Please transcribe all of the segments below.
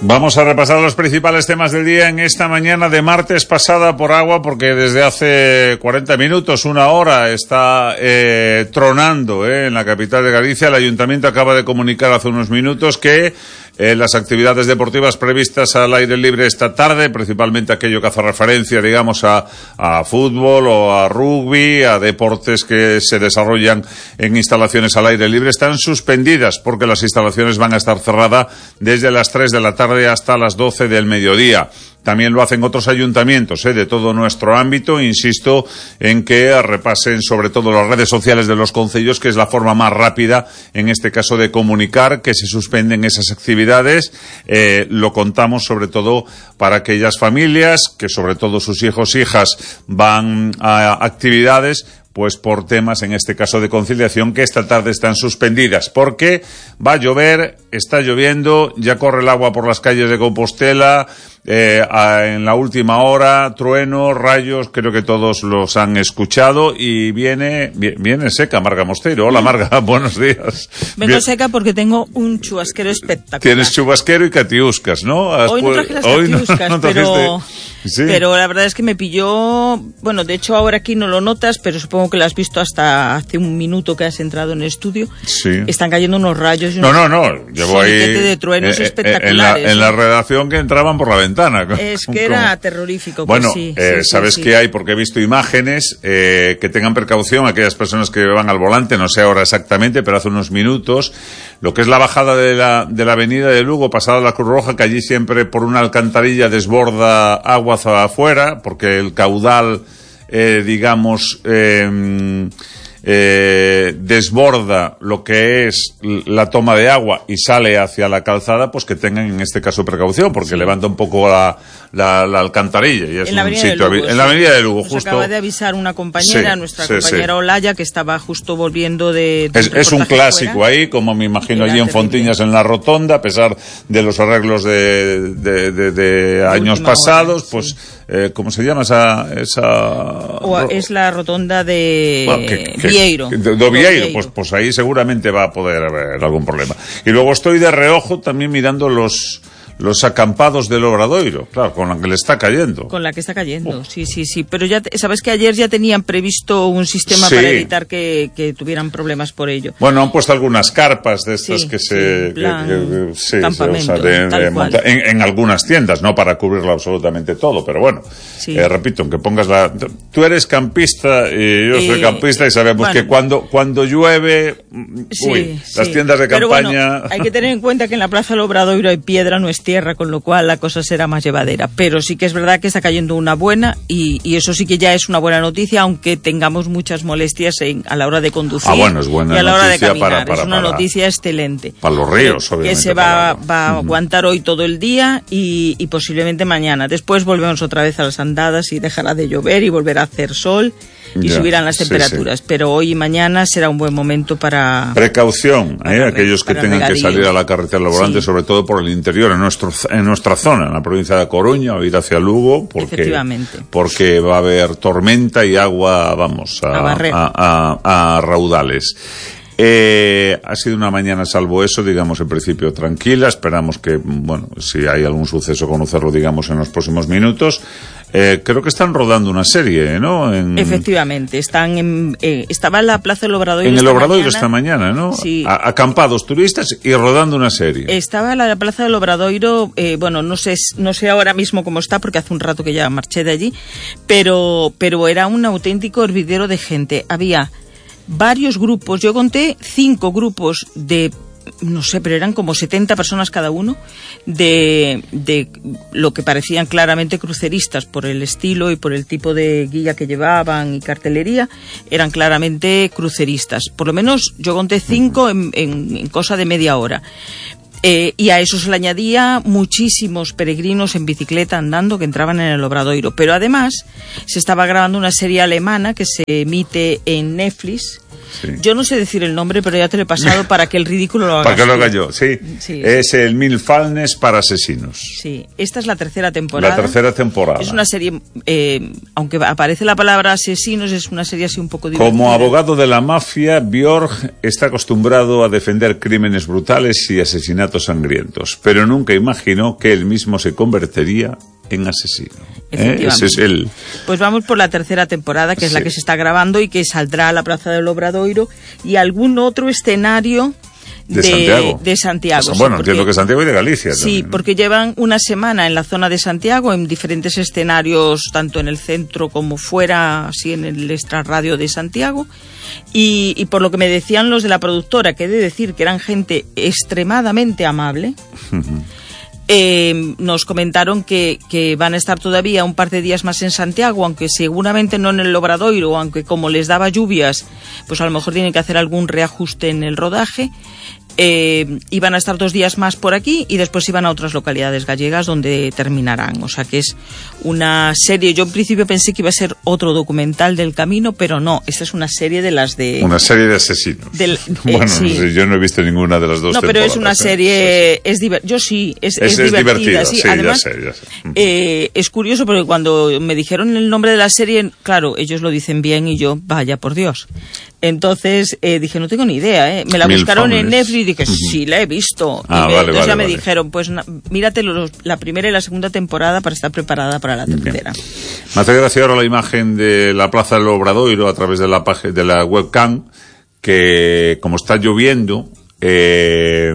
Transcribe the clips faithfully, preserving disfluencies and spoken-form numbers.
Vamos a repasar los principales temas del día en esta mañana de martes pasada por agua, porque desde hace cuarenta minutos, una hora, está eh, tronando eh, en la capital de Galicia. El Ayuntamiento acaba de comunicar hace unos minutos que eh, las actividades deportivas previstas al aire libre esta tarde, principalmente aquello que hace referencia, digamos, a, a fútbol o a rugby, a deportes que se desarrollan en instalaciones al aire libre, están suspendidas porque las instalaciones van a estar cerradas desde las tres de la tarde hasta las doce del mediodía. También lo hacen otros ayuntamientos, ¿eh? de todo nuestro ámbito. Insisto en que repasen sobre todo las redes sociales de los concellos, que es la forma más rápida, en este caso, de comunicar que se suspenden esas actividades. Eh, lo contamos sobre todo para aquellas familias que, sobre todo sus hijos e hijas, van a actividades, pues por temas, en este caso, de conciliación, que esta tarde están suspendidas, porque va a llover, está lloviendo, ya corre el agua por las calles de Compostela, eh, a, en la última hora, truenos, rayos, creo que todos los han escuchado, y viene, viene seca Marga Mosteiro. Hola Marga, buenos días. Vengo Bien. seca porque tengo un chubasquero espectacular. Tienes chubasquero y catiuscas, ¿no? Hoy no traje las Hoy catiuscas, no, no pero... Sí. Pero la verdad es que me pilló, bueno, de hecho ahora aquí no lo notas, pero supongo que lo has visto hasta hace un minuto que has entrado en el estudio. Sí. Están cayendo unos rayos y no, unos no, no, llevo ahí de truenos eh, espectaculares. En la, en la redacción que entraban por la ventana. Es que era como... terrorífico. Bueno, pues sí, eh, sí, sabes sí, que sí. hay, porque he visto imágenes, eh, que tengan precaución aquellas personas que van al volante, no sé ahora exactamente, pero hace unos minutos, lo que es la bajada de la, de la avenida de Lugo, pasada la Cruz Roja, que allí siempre por una alcantarilla desborda agua hacia afuera, porque el caudal, eh, digamos, eh, eh, desborda lo que es la toma de agua y sale hacia la calzada, pues que tengan en este caso precaución, porque sí. levanta un poco la, la, la alcantarilla. Y es en la un avenida sitio, de Lugo, en la avenida de Lugo, Nos justo. acaba de avisar una compañera, sí, nuestra sí, compañera sí. Olaya, que estaba justo volviendo de... de es, un es un clásico fuera. Ahí, como me imagino Era allí en terrible. Fontiñas, en la rotonda, a pesar de los arreglos de, de, de, de años pasados, hora, pues, sí. eh, ¿cómo se llama esa...? esa... O es la rotonda de bueno, que, que, Vieiro. De, de, de Vieiro, pues, pues ahí seguramente va a poder haber algún problema. Y luego estoy de reojo también mirando los... los acampados del Obradoiro, claro, con la que le está cayendo. Con la que está cayendo, oh. sí, sí, sí. Pero ya, te, sabes que ayer ya tenían previsto un sistema sí. para evitar que, que tuvieran problemas por ello. Bueno, han puesto algunas carpas de estas sí, que se... Sí, plan, que, que, sí, campamentos, o sea, de, tal de monta- en, en algunas tiendas, no para cubrirlo absolutamente todo, pero bueno, sí. eh, repito, aunque pongas la... Tú eres campista y yo soy eh, campista y sabemos bueno, que cuando, cuando llueve, sí, uy, sí. las tiendas de pero campaña... Bueno, hay que tener en cuenta que en la Plaza del Obradoiro hay piedra, no es tierra, con lo cual la cosa será más llevadera, pero sí que es verdad que está cayendo una buena y, y eso sí que ya es una buena noticia, aunque tengamos muchas molestias en, a la hora de conducir ah, bueno, es buena y a la hora de caminar. Para, para, es una para, noticia excelente. Para los ríos, que, obviamente. Que se va, va a aguantar hoy todo el día y, y posiblemente mañana. Después volvemos otra vez a las andadas y dejará de llover y volverá a hacer sol y ya, subirán las temperaturas, sí, sí. pero hoy y mañana será un buen momento para... Precaución, para ¿eh? re, aquellos que tengan regadíos. Que salir a la carretera del volante, sí. sobre todo por el interior, en nuestro en nuestra zona, en la provincia de Coruña, o ir hacia Lugo, porque, Efectivamente. porque va a haber tormenta y agua, vamos, a, a, a, a, a raudales. Eh, ha sido una mañana, salvo eso, digamos, en principio tranquila. Esperamos que, bueno, si hay algún suceso, conocerlo, digamos, en los próximos minutos. Eh, creo que están rodando una serie, ¿no? En... Efectivamente, están en, eh, estaba en la Plaza del Obradoiro en el esta Obradoiro mañana. esta mañana, ¿no? Sí. A, acampados turistas y rodando una serie. Estaba en la Plaza del Obradoiro, eh, bueno, no sé, no sé ahora mismo cómo está, porque hace un rato que ya marché de allí, pero, pero era un auténtico hervidero de gente. Había varios grupos, yo conté cinco grupos de, no sé, pero eran como setenta personas cada uno, de, de lo que parecían claramente cruceristas por el estilo y por el tipo de guía que llevaban y cartelería, eran claramente cruceristas. Por lo menos yo conté cinco en, en, en cosa de media hora. Eh, y a eso se le añadía muchísimos peregrinos en bicicleta andando que entraban en el Obradoiro. Pero además se estaba grabando una serie alemana que se emite en Netflix. Sí. Yo no sé decir el nombre, pero ya te lo he pasado para que el ridículo lo hagas. Para que lo haga yo, sí. sí. Es el Mil Falnes para asesinos. Sí, esta es la tercera temporada. La tercera temporada. Es una serie, eh, aunque aparece la palabra asesinos, es una serie así un poco divertida. Como abogado de la mafia, Björk está acostumbrado a defender crímenes brutales y asesinatos asesinatos sangrientos, pero nunca imaginó que él mismo se convertiría en asesino. ¿Eh? Ese es el... Pues vamos por la tercera temporada, que es sí. la que se está grabando y que saldrá a la Plaza del Obradoiro y algún otro escenario de, de Santiago. De Santiago o sea, bueno, sí, porque, entiendo que Santiago y de Galicia. Sí, también, ¿no? Porque llevan una semana en la zona de Santiago, en diferentes escenarios, tanto en el centro como fuera, así en el extrarradio de Santiago. Y, y por lo que me decían los de la productora, que he de decir que eran gente extremadamente amable, eh, nos comentaron que, que van a estar todavía un par de días más en Santiago, aunque seguramente no en el Obradoiro, aunque como les daba lluvias, pues a lo mejor tienen que hacer algún reajuste en el rodaje. Eh, iban a estar dos días más por aquí y después iban a otras localidades gallegas donde terminarán. O sea que es una serie. Yo en principio pensé que iba a ser otro documental del camino, pero no, esta es una serie de las de... Una serie de asesinos. Del, eh, bueno, sí. no sé, yo no he visto ninguna de las dos. No, pero es una serie... Es diver... Yo sí, es, es, es, es divertida. divertida. Sí. Sí, además, ya sé, ya sé. Eh, es curioso porque cuando me dijeron el nombre de la serie, claro, ellos lo dicen bien y yo, vaya por Dios. Entonces eh, dije, no tengo ni idea, ¿eh? Me la Mil buscaron Fones. en Netflix y dije, sí, la he visto. Ah, y me, vale, entonces vale, ya me vale. dijeron, pues na, mírate los, la primera y la segunda temporada para estar preparada para la tercera. Bien. Me hace gracia ahora la imagen de la Plaza del Obradoiro a través de la, de la webcam, que como está lloviendo, eh,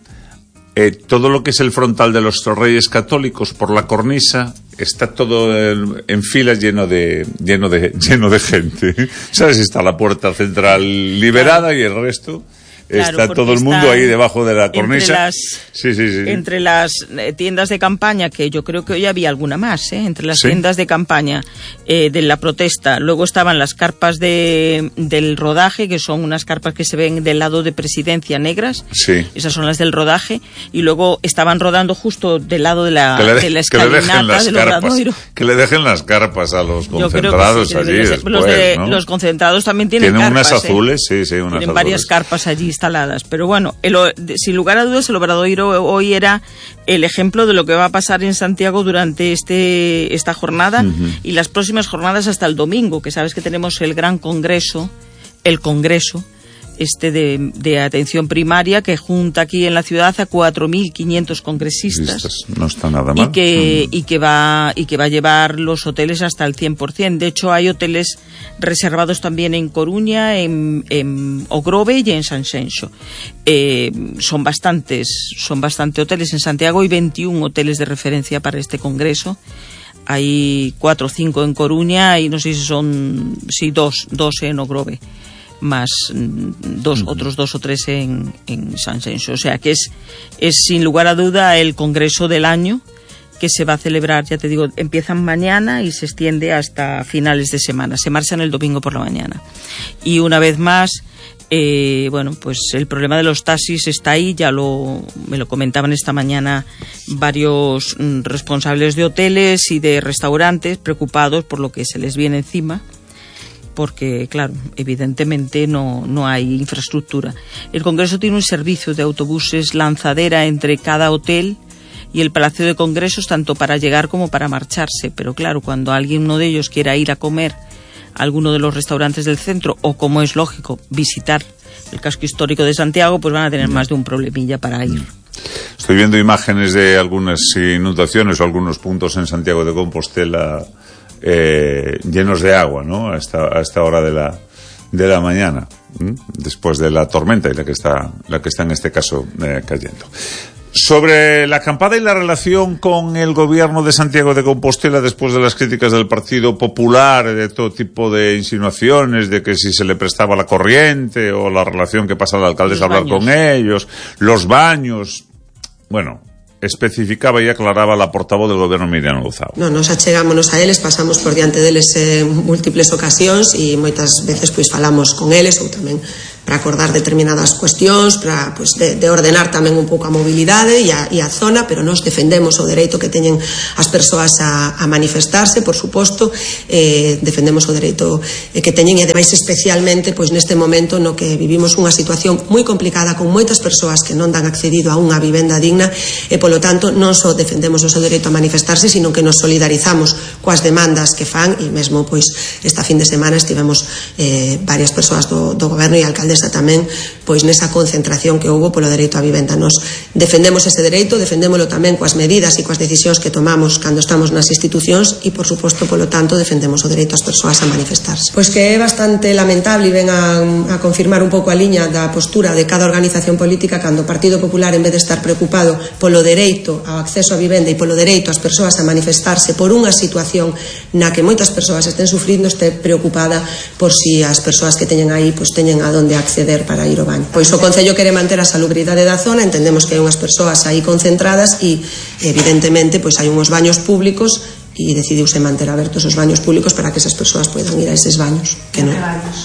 eh, todo lo que es el frontal de los Reyes Católicos por la cornisa está todo en, en filas lleno de lleno de lleno de gente. ¿Sabes? Está la puerta central liberada y el resto Claro, está todo el mundo ahí debajo de la cornisa. Entre las, sí, sí, sí. Entre las eh, tiendas de campaña, que yo creo que hoy había alguna más, ¿eh? Entre las ¿Sí? tiendas de campaña eh, de la protesta. Luego estaban las carpas de, del rodaje, que son unas carpas que se ven del lado de Presidencia negras. Sí. Esas son las del rodaje. Y luego estaban rodando justo del lado de la, de, de la escalinata del Obradoiro. Que le dejen las carpas a los concentrados sí, allí después, los, de, ¿no? los concentrados también tienen, tienen carpas. unas azules, ¿eh? sí, sí, unas Tienen azules. varias carpas allí instaladas. Pero bueno, el, sin lugar a dudas, el Obradoiro hoy era el ejemplo de lo que va a pasar en Santiago durante este esta jornada uh-huh. y las próximas jornadas hasta el domingo, que sabes que tenemos el gran congreso, el congreso este de, de atención primaria, que junta aquí en la ciudad a cuatro mil quinientos congresistas. No está nada mal. Y que, mm. y que va y que va a llevar los hoteles hasta el cien por ciento. De hecho, hay hoteles reservados también en Coruña, en, en Ogrove y en Sanxenxo. Eh, son bastantes, son bastante hoteles. En Santiago hay veintiún hoteles de referencia para este congreso. Hay cuatro o cinco en Coruña y no sé si son, sí, dos, dos en Ogrove, más dos, uh-huh. otros dos o tres en, en Sanxenxo. O sea que es, es sin lugar a duda el congreso del año que se va a celebrar, ya te digo, empiezan mañana y se extiende hasta finales de semana. Se marchan el domingo por la mañana. Y una vez más, eh, bueno, pues el problema de los taxis está ahí, ya lo me lo comentaban esta mañana varios mm, responsables de hoteles y de restaurantes preocupados por lo que se les viene encima, porque, claro, evidentemente no, no hay infraestructura. El Congreso tiene un servicio de autobuses lanzadera entre cada hotel y el Palacio de Congresos, tanto para llegar como para marcharse. Pero, claro, cuando alguien, uno de ellos, quiera ir a comer a alguno de los restaurantes del centro, o, como es lógico, visitar el casco histórico de Santiago, pues van a tener más de un problemilla para ir. Estoy viendo imágenes de algunas inundaciones o algunos puntos en Santiago de Compostela Eh, llenos de agua, ¿no? A esta, a esta hora de la de la mañana, ¿m? Después de la tormenta y la que está la que está en este caso eh, cayendo. Sobre la acampada y la relación con el gobierno de Santiago de Compostela después de las críticas del Partido Popular, de todo tipo de insinuaciones de que si se le prestaba la corriente o la relación que pasa al alcalde a hablar con ellos, los baños, bueno, especificaba y aclaraba la portavoz del Goberno, Miriam Louzao. No, nos achegámonos a eles, pasamos por diante deles en múltiples ocasións e moitas veces pois falamos con eles ou tamén para acordar determinadas cuestións, para pois, de, de ordenar tamén un pouco a mobilidade e a, e a zona, pero nós defendemos o dereito que teñen as persoas a, a manifestarse, por suposto, eh, defendemos o dereito eh, que teñen, e ademais especialmente pois neste momento no que vivimos unha situación moi complicada con moitas persoas que non dan accedido a unha vivenda digna, e polo tanto non só defendemos o seu dereito a manifestarse, sino que nos solidarizamos coas demandas que fan, e mesmo pois esta fin de semana estivemos eh, varias persoas do, do goberno e alcaldes mesa tamén pois nesa concentración que houbo polo dereito á vivenda. Nos defendemos ese dereito, defendémolo tamén coas medidas e coas decisións que tomamos cando estamos nas institucións e, por suposto, polo tanto, defendemos o dereito ás persoas a manifestarse. Pois que é bastante lamentable e ven a, a confirmar un pouco a liña da postura de cada organización política cando o Partido Popular, en vez de estar preocupado polo dereito ao acceso á vivenda e polo dereito ás persoas a manifestarse por unha situación na que moitas persoas estén sufrindo, este preocupada por si as persoas que teñen aí pois teñen a donde acceder para ir ao baño. Pois o Concello quere manter a salubridade da zona, entendemos que hai unhas persoas aí concentradas e evidentemente pois hai unhos baños públicos e decidiuse manter abertos os baños públicos para que esas persoas poidan ir a eses baños que non.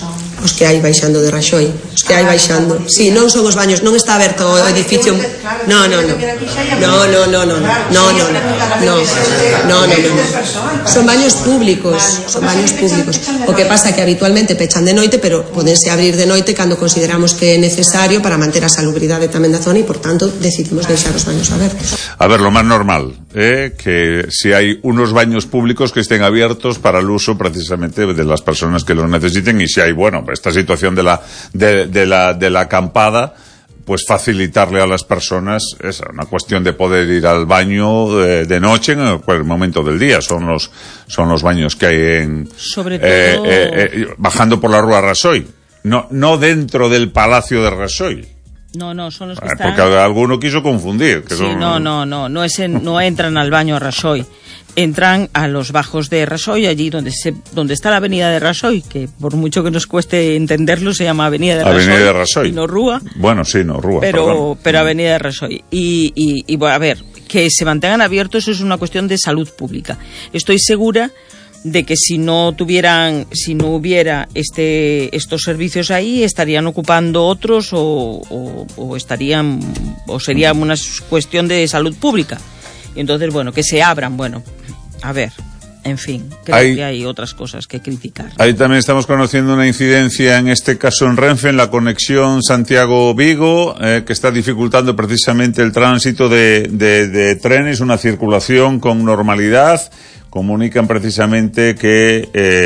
Os que hai baixando de Raxoi, os que hai baixando. Si, sí, non son os baños, non está aberto o edificio. No, no, no. No, no, no, no. No, no, no. No, no, no, no. Son baños públicos, son baños públicos. O que pasa é que habitualmente pechan de noite, pero podense abrir de noite cando consideramos que é necesario para manter a salubridade tamén da zona e, por tanto, decidimos deixar os baños abertos. A ver, lo máis normal é eh, que si hai unos baños públicos que estén abiertos para el uso precisamente de las personas que los necesiten, y si hay, bueno, esta situación de la de, de la de la acampada, pues facilitarle a las personas es una cuestión de poder ir al baño de, de noche en cualquier momento del día. Son los son los baños que hay en sobre todo eh, eh, eh, bajando por la Rúa Raxoi, no no dentro del Palacio de Raxoi. No, no, son los que eh, están... Porque alguno quiso confundir. Que sí, son... no, no, no, no, es en, no entran al baño a Raxoi. Entran a los bajos de Raxoi, allí donde se, donde está la avenida de Raxoi, que por mucho que nos cueste entenderlo, se llama avenida de Raxoi. Avenida de Raxoi. Y no Rúa. Bueno, sí, no Rúa. Pero, perdón. pero avenida de Raxoi. Y, y, y bueno, a ver, que se mantengan abiertos es una cuestión de salud pública. Estoy segura de que si no tuvieran, si no hubiera este, estos servicios ahí, estarían ocupando otros o, o, o estarían, o sería una cuestión de salud pública. Y entonces, bueno, que se abran, bueno, a ver, en fin, creo hay, que hay otras cosas que criticar. Ahí también estamos conociendo una incidencia, en este caso en Renfe, en la conexión Santiago-Vigo, eh, que está dificultando precisamente el tránsito de, de, de trenes, una circulación con normalidad. Comunican precisamente que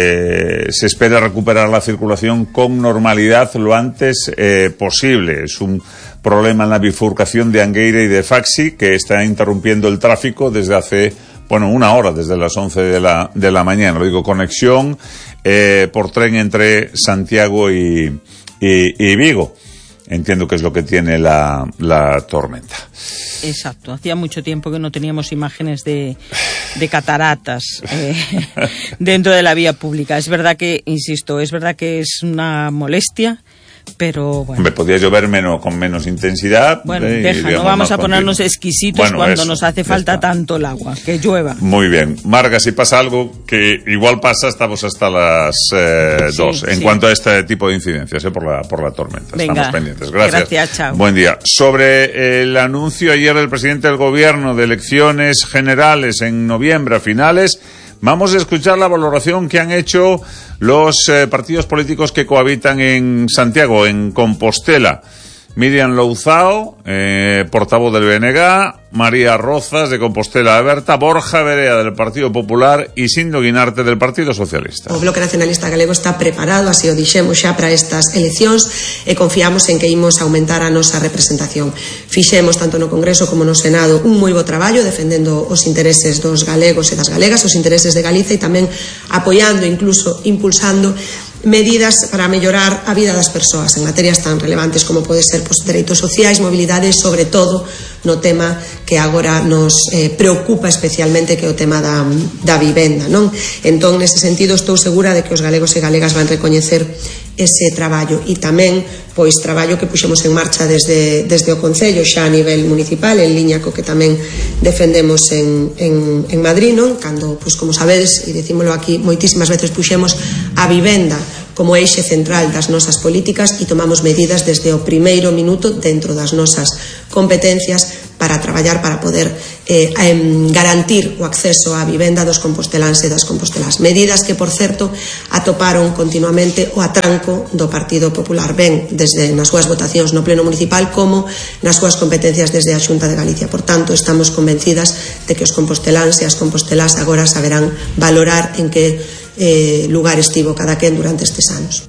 eh, se espera recuperar la circulación con normalidad lo antes eh, posible. Es un problema en la bifurcación de Angueira y de Faxi que está interrumpiendo el tráfico desde hace, bueno, una hora, desde las once de la, de la mañana. Lo digo, conexión eh, por tren entre Santiago y, y, y Vigo. Entiendo que es lo que tiene la, la tormenta. Exacto, hacía mucho tiempo que no teníamos imágenes de, de cataratas eh, dentro de la vía pública. Es verdad que, insisto, es verdad que es una molestia, pero bueno. Hombre, podía llover menos, con menos intensidad. Bueno, eh, deja, no vamos a ponernos continuo. exquisitos bueno, cuando eso, nos hace falta tanto el agua, que llueva. Muy bien. Marga, si pasa algo que igual pasa, estamos hasta las eh, sí, dos. En sí. cuanto a este tipo de incidencias, eh, por la por la tormenta. Venga, estamos pendientes. Gracias. Gracias, chao. Buen día. Sobre el anuncio ayer del presidente del gobierno de elecciones generales en noviembre a finales, vamos a escuchar la valoración que han hecho los eh, partidos políticos que cohabitan en Santiago, en Compostela. Miriam Louzao, eh, portavoz del B N G, María Rozas de Compostela Aberta, Borja Verea del Partido Popular e Sindo Guinarte del Partido Socialista. O Bloque Nacionalista Galego está preparado, así o dixemos xa, para estas eleccións e confiamos en que imos aumentar a nosa representación. Fixemos tanto no Congreso como no Senado un moi bo traballo defendendo os intereses dos galegos e das galegas, os intereses de Galicia e tamén apoiando, incluso impulsando medidas para mellorar a vida das persoas en materias tan relevantes como pode ser pois, dereitos sociais, mobilidade, sobre todo no tema que agora nos eh, preocupa especialmente, que é o tema da, da vivenda, non? Entón, nese sentido, estou segura de que os galegos e galegas van recoñecer ese traballo e tamén pois traballo que puxemos en marcha desde, desde o Concello xa a nivel municipal, en liña co que tamén defendemos en, en, en Madrid, non? Cando, pois como sabedes, e dicímolo aquí moitísimas veces, puxemos a vivenda como eixe central das nosas políticas e tomamos medidas desde o primeiro minuto dentro das nosas competencias para traballar para poder eh, garantir o acceso á vivenda dos composteláns e das compostelás. Medidas que, por certo, atoparon continuamente o atranco do Partido Popular, ben desde nas súas votacións no Pleno Municipal como nas súas competencias desde a Xunta de Galicia. Por tanto, estamos convencidas de que os composteláns e as compostelás agora saberán valorar en que eh, lugar estivo cada quen durante estes anos.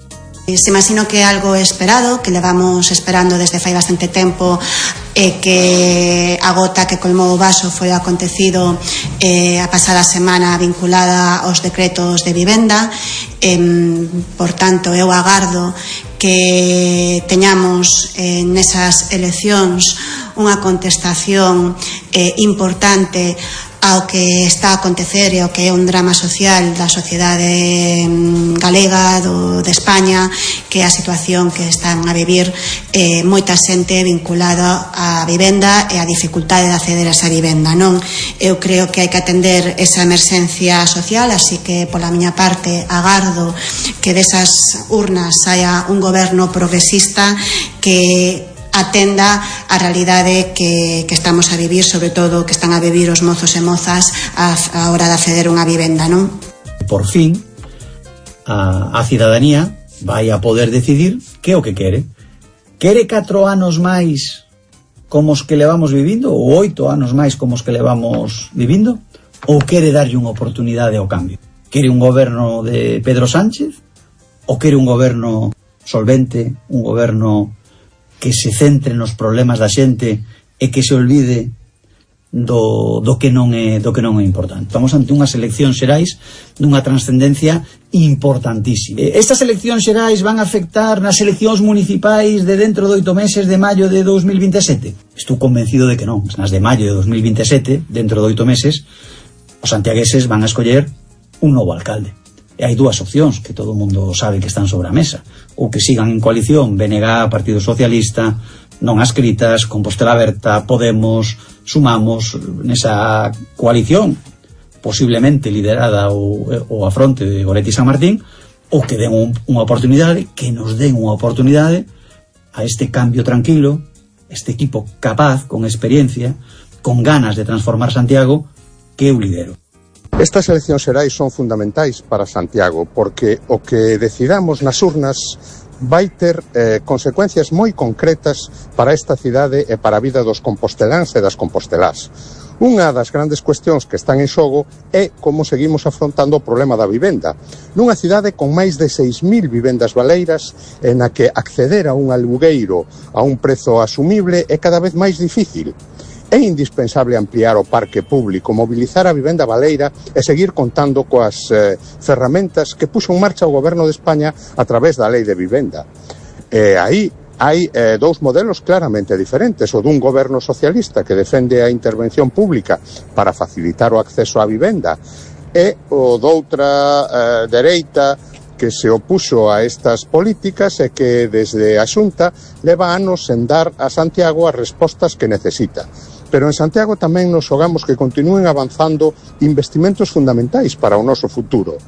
Se imagino que é algo esperado, que levamos esperando desde fai bastante tempo, e que a gota que colmou o vaso foi o acontecido eh, a pasada semana vinculada aos decretos de vivenda. Eh, por tanto, eu agardo que teñamos eh, nesas eleccións unha contestación eh, importante ao que está a acontecer e ao que é un drama social da sociedade galega, do, de España, que é a situación que están a vivir eh, moita xente vinculada á vivenda e a dificultade de acceder a esa vivenda, non? Eu creo que hai que atender esa emerxencia social, así que pola miña parte agardo que desas urnas saia un goberno progresista que atenda a realidade que, que estamos a vivir, sobre todo que están a vivir os mozos e mozas a, a hora de acceder a unha vivenda, non? Por fin, a, a cidadanía vai a poder decidir que é o que quere. Quere catro anos máis como os que levamos vivindo, ou oito anos máis como os que levamos vivindo, ou quere darlle unha oportunidade ao cambio? Quere un goberno de Pedro Sánchez, ou quere un goberno solvente, un goberno que se centre nos problemas da xente e que se olvide do, do que non é do que non é importante. Estamos ante unhas eleccións xerais dunha transcendencia importantísima. Estas eleccións xerais van a afectar nas eleccións municipais de dentro de oito meses de maio de dos mil vinte e sete? Estou convencido de que non. Nas de maio de dos mil vinte e sete, dentro de oito meses, os santiagueses van a escoller un novo alcalde. E hai dúas opcións que todo o mundo sabe que están sobre a mesa: ou que sigan en coalición B N G, Partido Socialista, non ascritas, Compostela Aberta, Podemos, Sumamos, nesa coalición posiblemente liderada ou, ou a fronte de Goretti San Martín, ou que den un, unha oportunidade, que nos den unha oportunidade a este cambio tranquilo, este equipo capaz, con experiencia, con ganas de transformar Santiago, que eu lidero. Estas eleccións xerais son fundamentais para Santiago, porque o que decidamos nas urnas vai ter eh, consecuencias moi concretas para esta cidade e para a vida dos composteláns e das compostelás. Unha das grandes cuestións que están en xogo é como seguimos afrontando o problema da vivenda. Nunha cidade con máis de seis mil vivendas baleiras, en a que acceder a un alugueiro a un prezo asumible é cada vez máis difícil. É indispensable ampliar o parque público, mobilizar a vivenda baleira e seguir contando coas eh, ferramentas que puxo en marcha o Goberno de España a través da Lei de Vivenda. E aí hai eh, dous modelos claramente diferentes: o dun goberno socialista que defende a intervención pública para facilitar o acceso á vivenda, e o doutra eh, dereita que se opuxo a estas políticas e que desde a Xunta leva anos en dar a Santiago as respostas que necesita. Pero en Santiago tamén nos xogamos que continúen avanzando investimentos fundamentais para o noso futuro.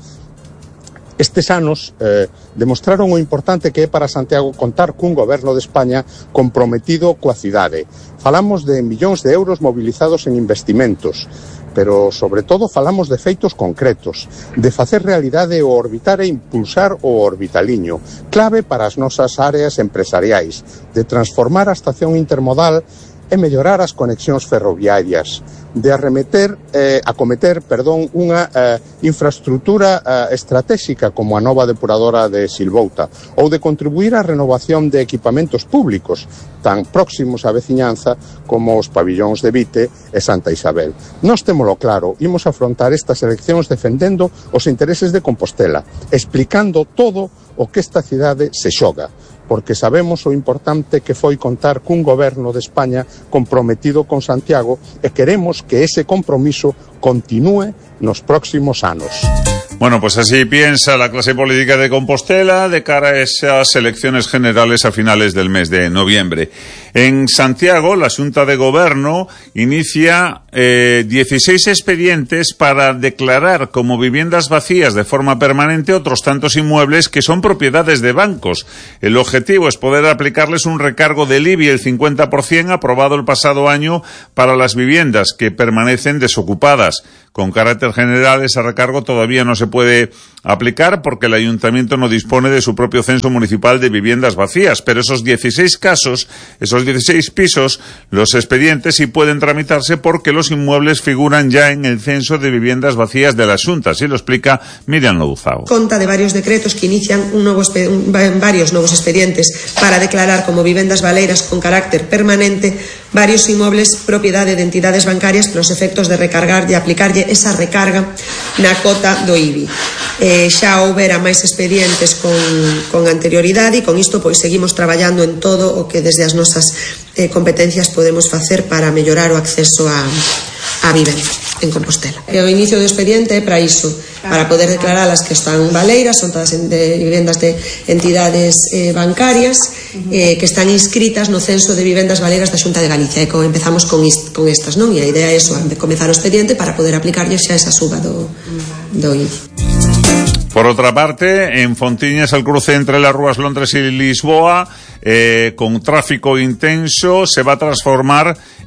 Estes anos eh, demostraron o importante que é para Santiago contar cun goberno de España comprometido coa cidade. Falamos de millóns de euros mobilizados en investimentos, pero sobre todo falamos de feitos concretos, de facer realidade o orbitar e impulsar o orbitaliño, clave para as nosas áreas empresariais, de transformar a estación intermodal e mellorar as conexións ferroviarias, de arremeter, eh, acometer, perdón, unha eh, infraestructura eh, estratégica como a nova depuradora de Silvouta, ou de contribuir á renovación de equipamentos públicos tan próximos á veciñanza como os pabillóns de Vite e Santa Isabel. Nós témolo claro, imos afrontar estas eleccións defendendo os intereses de Compostela, explicando todo o que esta cidade se xoga, porque sabemos o importante que foi contar cun goberno de España comprometido con Santiago e queremos que ese compromiso continúe nos próximos anos. Bueno, pues así piensa la clase política de Compostela de cara a esas elecciones generales a finales del mes de noviembre. En Santiago, la Xunta de Goberno inicia eh, dieciséis expedientes para declarar como viviendas vacías de forma permanente otros tantos inmuebles que son propiedades de bancos. El objetivo es poder aplicarles un recargo del I B I del cincuenta por ciento aprobado el pasado año para las viviendas que permanecen desocupadas. Con carácter general, ese recargo todavía no se puede aplicar porque el ayuntamiento no dispone de su propio censo municipal de viviendas vacías, pero esos dieciséis casos, esos dieciséis pisos, los expedientes sí pueden tramitarse porque los inmuebles figuran ya en el censo de viviendas vacías de la Xunta, así lo explica Miriam Louzao. Conta de varios decretos que inician un nuevo, un, varios nuevos expedientes para declarar como vivendas baleiras con carácter permanente varios inmuebles propiedade de entidades bancarias para os efectos de recargar e aplicarlle esa recarga na cota do I B I. Eh, xa houbera máis expedientes con, con anterioridade e con isto pois seguimos traballando en todo o que desde as nosas eh, competencias podemos facer para mellorar o acceso a, a vivenda en Compostela. E o inicio do expediente é para iso, para poder declarar as que están baleiras, son todas de vivendas de entidades eh, bancarias eh, que están inscritas no censo de vivendas baleiras da Xunta de Galicia, e co, empezamos con, ist, con estas, non? E a idea é eso, comezar o expediente para poder aplicarlle xa esa suba do, do I B I. Por otra parte, en Fontiñas, el cruce entre las Rúas Londres y Lisboa, eh, con tráfico intenso, se va a transformar